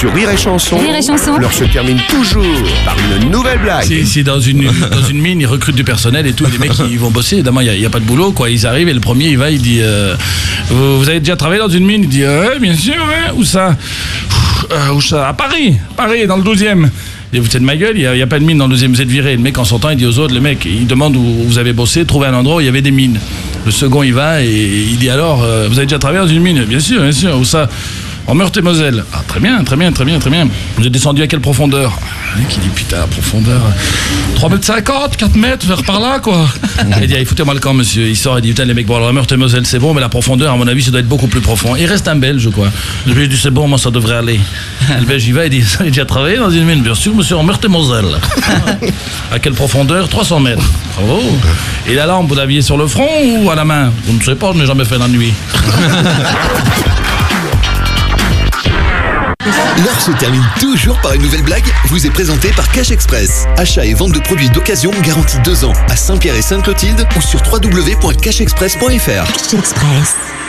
Sur Rire et Chanson, Rire et Chanson. l'heure se termine toujours par une nouvelle blague. C'est dans une mine, ils recrutent du personnel et tout. Les mecs, ils vont bosser. Évidemment, il n'y a pas de boulot, quoi. Ils arrivent et le premier, il va, il dit vous avez déjà travaillé dans une mine? Il dit ouais, bien sûr, ouais. Où ça? Où ça? À Paris, dans le 12e. Et vous êtes de ma gueule, il n'y a pas de mine dans le 12e, vous êtes viré. Le mec, en sortant, il dit aux autres, le mec, il demande où vous avez bossé, trouvez un endroit où il y avait des mines. Le second, il va et il dit alors, vous avez déjà travaillé dans une mine? Bien sûr, où ça? En Meurthe-et-Moselle. Ah, très bien. Vous êtes descendu à quelle profondeur? Le mec, il dit putain, la profondeur. 3,50 m, 4 mètres, vers par là, quoi. Il dit, foutez-moi le camp, monsieur. Il sort, il dit, putain, les mecs, bon, alors la Meurthe-et-Moselle, c'est bon, mais la profondeur, à mon avis, ça doit être beaucoup plus profond. Il reste un Belge, quoi. Le Belge dit, c'est bon, moi, ça devrait aller. Le Belge, il va, il dit, ça, il a déjà travaillé dans une mine? Bien sûr, monsieur, en Meurthe-et-Moselle. À quelle profondeur? 300 mètres. Bravo. Et la lampe, vous l'aviez sur le front ou à la main? Je ne sais pas, je n'ai jamais fait la nuit. L'heure se termine toujours par une nouvelle blague, vous est présentée par Cash Express. Achat et vente de produits d'occasion garantis 2 ans à Saint-Pierre et Sainte-Clotilde ou sur www.cashexpress.fr. Cash Express.